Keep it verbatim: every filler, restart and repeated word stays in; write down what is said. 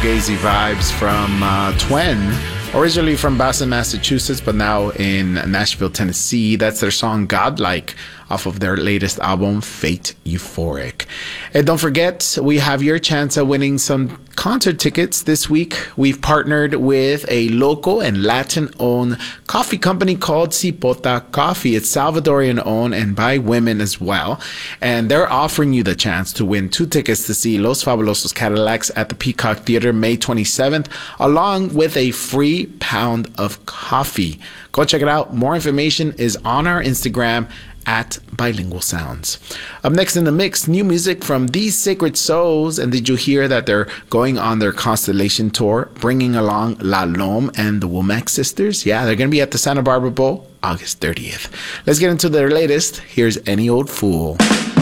shoegazy vibes from uh, Twen, originally from Boston, Massachusetts, but now in Nashville, Tennessee. That's their song Godlike off of their latest album, Fate Euphoric. And don't forget, we have your chance at winning some concert tickets this week. We've partnered with a local and Latin-owned coffee company called Cipota Coffee. It's Salvadorian-owned and by women as well. And they're offering you the chance to win two tickets to see Los Fabulosos Cadillacs at the Peacock Theater May twenty-seventh, along with a free pound of coffee. Go check it out. More information is on our Instagram at Bilingual Sounds. Up next in the mix, new music from These Sacred Souls. And did you hear that they're going on their Constellation tour, bringing along La Lome and the Womack Sisters? Yeah, they're going to be at the Santa Barbara Bowl August thirtieth. Let's get into their latest. Here's Any Old Fool.